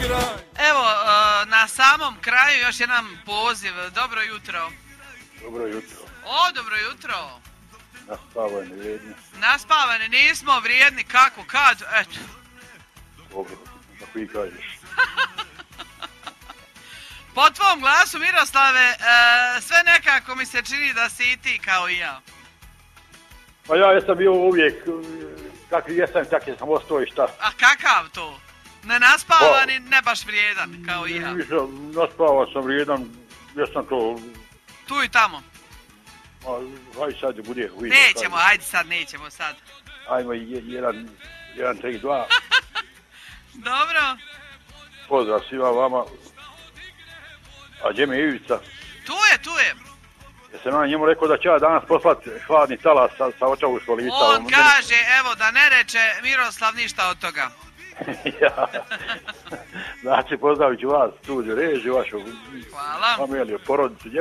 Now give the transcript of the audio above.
Evo, na samom kraju još jedan poziv. Dobro jutro. Dobro jutro. O, dobro jutro. Naspavani, vrijedni. Naspavani, nismo vrijedni, kako, kad, eto. Dobro, kako i kažeš. Po tvom glasu, Miroslave, sve nekako mi se čini da si i ti kao i ja. Pa ja jesam bio uvijek, kakvi jesam, tak jesam ostao i šta. A kakav to? Ne naspavani, ne baš vrijedan, kao i ja. Naspavao sam vrijedan, jesam to... Tu i tamo. Hajde sad bude. Nećemo, hajde sad, nećemo sad. Ajmo 1, 3, 2. Dobro. Pozdrav svima vama. A gdje mi je Ivica? Tu je. Jesam ja njemu rekao da će ja danas poslati hladni talas sa očavuškog lica. On kaže, evo, da ne reče Miroslav ništa od toga. Ja. Znači, pozdravit ću vas, studiju režiju, vašu Hvala. familiju, porodicu.